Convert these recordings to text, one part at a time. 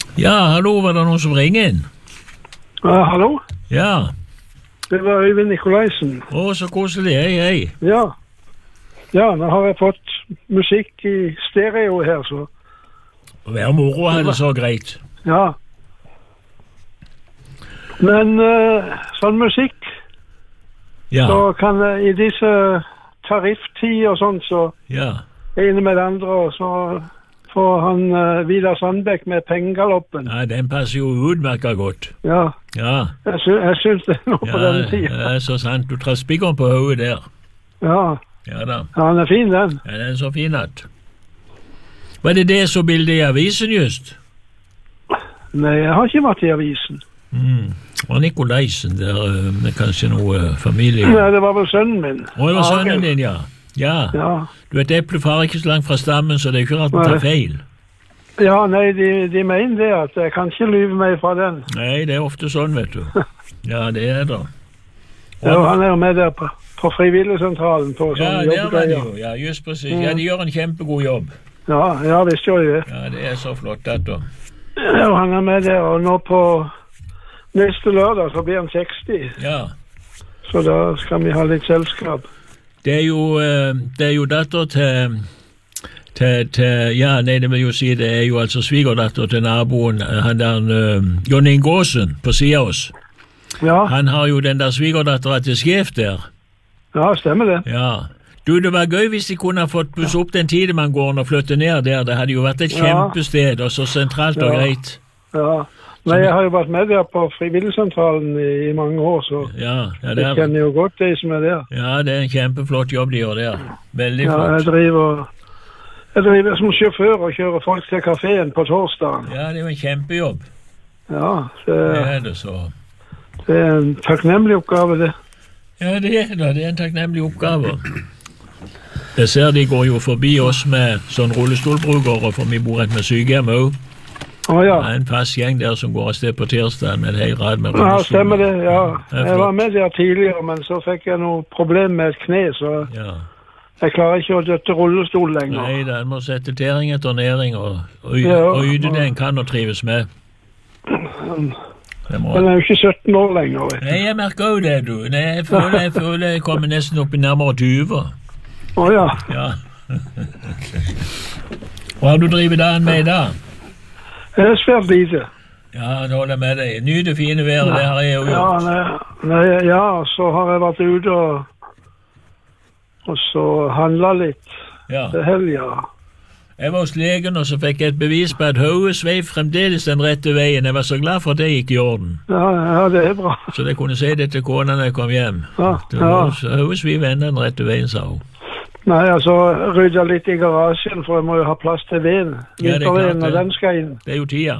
Ja, hallo, var det noen som ringer inn? Hallo? Ja. Det var Øyvind Nikolaisen. Å, så koselig, hei. Ja. Ja, nå har jeg fått musikk i stereo her, så... Vær moro er det så greit. Ja. Men sånn musikk, Ja, så kan jeg i disse tarifftid og sånt, så ja. ene med det andre, og så får han Vidar Sandbæk med Pengegaloppen. Ja, den passer jo utmerket godt. Ja, Ja, jeg synes det er noe på den det tiden. er så sant. Du tar spikkeren på hodet der. Ja, Ja da. han er fin, den. Ja, den er så fin at. Var det så bildet i avisen just? Nei, jeg har ikke vært i avisen. Og Nikolaisen der, med kanskje noe familie. Nei, det var vel sønnen min. Å, det var sønnen din, ja. Ja. Ja. Du vet, eplet farer ikke så langt fra stammen, så det er ikke rart å ta feil. Ja, nei, de mener det at jeg kan ikke lyve meg fra den. Nei, det er ofte sånn, vet du. Ja, det er det. Ja, han er jo med der på frivilligsentralen på Ja, sånn der var de jobbgreier. jo. Ja, just precis. Ja, de gjør en kjempegod jobb. Ja, visst gjør de det. Ja, det er så flott at da. Ja, han er med der, og nå på neste lørdag så blir han 60. Ja. Så da skal vi ha litt selskap. Det er jo datter til ja, nei, det vil jo si, det er jo altså svigerdatter til naboen, han der, Jon Ingåsen på siden av oss. Ja, Han har jo den der svigerdatteren til sjef der. ja, stemmer det. Ja. Du, det var gøy hvis de kunne ha fått buss opp den tiden man går og flytte ned der. Det hadde jo vært et Ja. kjempested, og så sentralt og Ja. greit. Ja. Nei, jeg har jo vært med der på frivilligsentralen i mange år, så Ja, ja, det jeg er, kjenner jo godt de som er der. ja, det er en kjempeflott jobb de gjør der. Veldig Ja, flott. jeg driver som sjåfør og kjører folk til kaféen på torsdagen. Ja, det er jo en kjempejobb. Ja, Det er det så. det er en takknemlig oppgave, det. Ja, det er det. Det er en takknemlig oppgave. Jeg ser de går jo forbi oss med sånn rullestolbrukere, for vi bor rett med sykehjem også. Å ja. Det er en fast gjeng der som går av sted på tirsdag med en hel rad med Ja, rullestol. stemmer det, ja. Det er Jeg var flott. med der tidligere, men så fikk jeg noe problem med et kne, så Ja. jeg klarer ikke å døtte rullestol lenger. Nei, da, en må sette tæring etter næring og Ja, yte det en kan og trives med. Det må. Men jeg er jo ikke 17 år lenger, vet du. Nei, jeg merker jo det, du. Nei, jeg føler jeg kommer nesten opp i nærmere 20. Å ja. Ja. Hva har du drivet dagen med i dag? Det er svært lite. Ja, det holder jeg med deg. Nyt det fine været, det har jeg jo Ja, gjort. ja, så har jeg vært ute og så handla litt Ja. til helga. Jeg var hos legen, og så fikk jeg et bevis på at hodet sveiv fremdeles den rette veien. Jeg var så glad for at det gikk i orden. Ja, det er bra. Så jeg kunne si det til kona når jeg kom hjem. Ja, Hodet sviver enda den rette veien, sa hun. Nei, altså, rydda litt i garasjen, for jeg må jo ha plass til ved. Ja, det er klart Vinterveden, og det. den skal inn. Det er jo tida.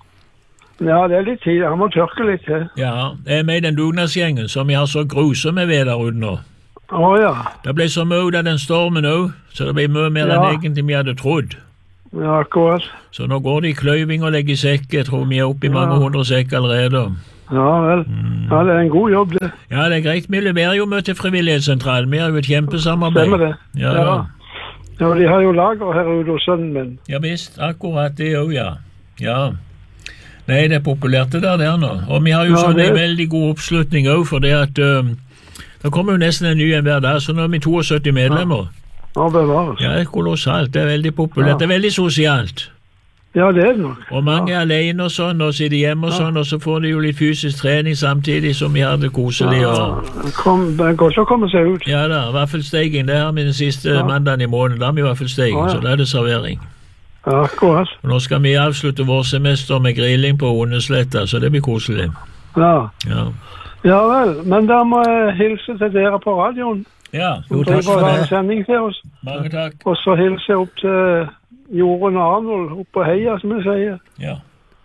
Ja, det er litt tid. Han må tørke litt til. Ja, jeg er med i den dugnadsgjengen som vi har så grusomme ved der ute nå. Å ja. Det ble så mye av den stormen òg, så det ble mye mer Ja. enn egentlig vi hadde trodd. Ja, akkurat. Så nå går det i kløyving og legger sekk. Jeg tror vi er oppe i mange hundre sekk allerede. Ja vel. Ja, det er en god jobb, det. Ja, det er greit. Vi leverer jo mye til Frivillighetssentralen. Vi har jo et kjempesamarbeid. Stemmer det. Ja, Ja. ja. Ja, de har jo lager her ute hos sønnen min. Ja visst, akkurat det òg, ja. Ja. Nei, det er populært det der nå. Og vi har jo Ja, sånn det- en veldig god oppslutning òg, for det at det kommer jo nesten en ny en hver dag, så nå er vi 72 medlemmer. Ja, bevares. Ja, det er kolossalt. Det er veldig populært. Ja. Det er veldig sosialt. Ja, det er det nok. Og mange er alene og sånn, og sitter hjemme og sånn, og så får de jo litt fysisk trening samtidig som vi har det koselig. Og Det er godt å komme seg ut. ja da, vaffelsteking, det har vi den siste mandagen i måneden. Da har vi vaffelsteking, Ja, ja. så da er det servering. Ja, akkurat. Og nå skal vi avslutte vår semester med grilling på Hundesletta, så det blir koselig. Ja. Ja, Ja vel. Men da må jeg hilse til dere på radioen. ja Som jo, takk driver for en det. sending til oss. Mange takk. Og så hilse jeg opp til Jorunn og Arnold oppe på Heia, som jeg sier. Ja,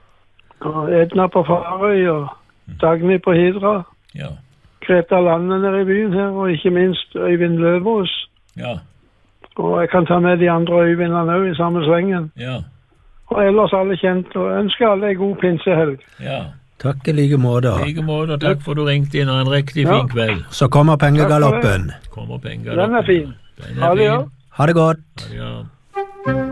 Og Edna på Farøy og Dagny på Hidra. ja, Greta Lande nede i byen her, og ikke minst Øyvind Løvås. ja, Og jeg kan ta med de andre Øyvindene også i samme slengen. ja, Og ellers alle kjent, og ønsker alle en god pinsehelg. ja. Takk i like måte. I like måte, og takk for du ringte inn, og en riktig Ja. fin kveld. Så kommer pengegaloppen. Kommer penger. Den er fin. Den Ha er det, ja. fin. Ha det godt. Ja.